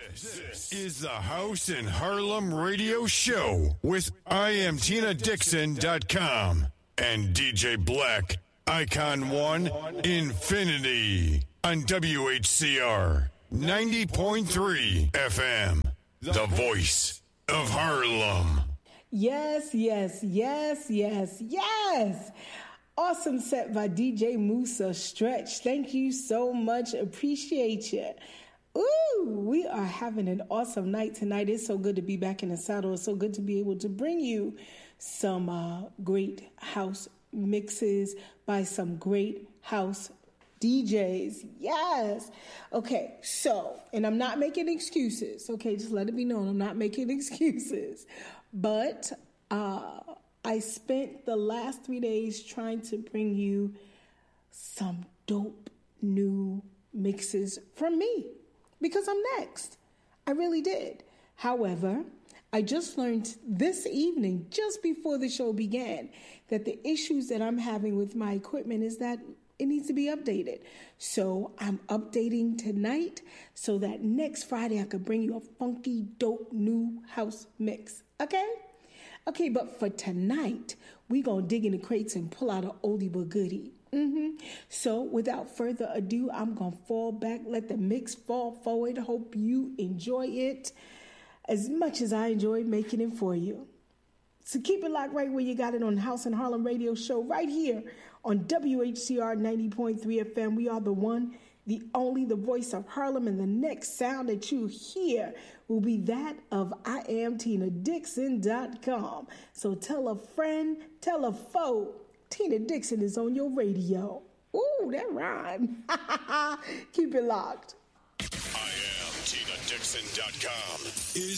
This is the House in Harlem radio show with IamTinaDixon.com and DJ Black, Icon 1 Infinity on WHCR 90.3 FM, the voice of Harlem. Yes. Awesome set by DJ Musa Stretch. Thank you so much. Appreciate you. Ooh, we are having an awesome night tonight. It's so good to be back in the saddle. It's so good to be able to bring you some great house mixes by some great house DJs. Yes. Okay, so, and I'm not making excuses. Okay, just let it be known I'm not making excuses. But I spent the last 3 days trying to bring you some dope new mixes from me. Because I'm next. I really did. However, I just learned this evening, just before the show began, that the issues that I'm having with my equipment is that it needs to be updated. So I'm updating tonight so that next Friday I could bring you a funky, dope, new house mix. Okay? Okay, but for tonight, we gonna dig in the crates and pull out an oldie but goodie. So without further ado, I'm going to fall back, let the mix fall forward. Hope you enjoy it as much as I enjoy making it for you. So keep it locked right where you got it on House in Harlem radio show right here on WHCR 90.3 FM. We are the one, the only, the voice of Harlem, and the next sound that you hear will be that of IamTinaDixon.com. So tell a friend, tell a foe, Tina Dixon is on your radio. Ooh, that rhyme. Keep it locked. IamTinaDixon.com is